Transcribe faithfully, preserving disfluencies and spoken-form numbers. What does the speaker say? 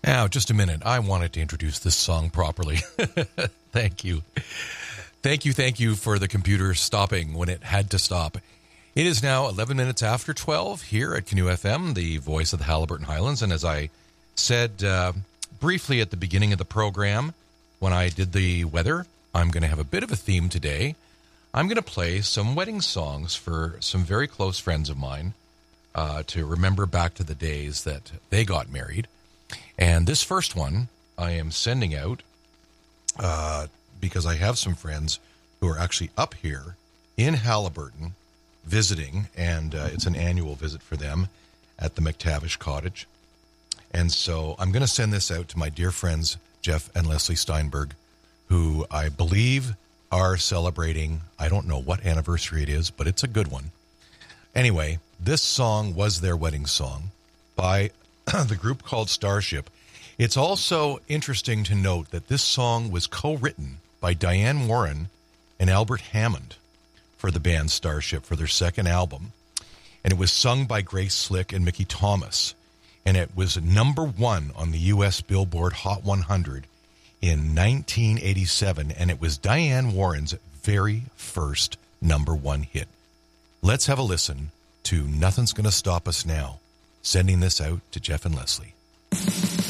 Now, just a minute. I wanted to introduce this song properly. Thank you. Thank you, thank you for the computer stopping when it had to stop. It is now eleven minutes after twelve here at Canoe F M, the voice of the Haliburton Highlands. And as I said uh, briefly at the beginning of the program, when I did the weather, I'm going to have a bit of a theme today. I'm going to play some wedding songs for some very close friends of mine uh, to remember back to the days that they got married. And this first one I am sending out uh, because I have some friends who are actually up here in Haliburton visiting, and uh, it's an annual visit for them at the McTavish Cottage. And so I'm going to send this out to my dear friends, Jeff and Leslie Steinberg, who I believe are celebrating, I don't know what anniversary it is, but it's a good one. Anyway, this song was their wedding song by the group called Starship. It's also interesting to note that this song was co-written by Diane Warren and Albert Hammond for the band Starship for their second album. And it was sung by Grace Slick and Mickey Thomas. And it was number one on the U S Billboard Hot one hundred in nineteen eighty-seven. And it was Diane Warren's very first number one hit. Let's have a listen to Nothing's Gonna Stop Us Now. Sending this out to Jeff and Leslie.